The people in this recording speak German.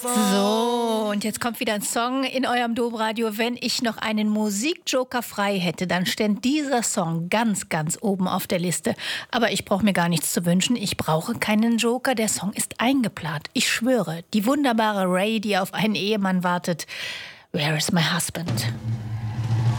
So, und jetzt kommt wieder ein Song in eurem Domradio. Wenn ich noch einen Musikjoker frei hätte, dann stände dieser Song ganz, ganz oben auf der Liste. Aber ich brauche mir gar nichts zu wünschen. Ich brauche keinen Joker. Der Song ist eingeplant. Ich schwöre, die wunderbare Ray, die auf einen Ehemann wartet. Where is my husband?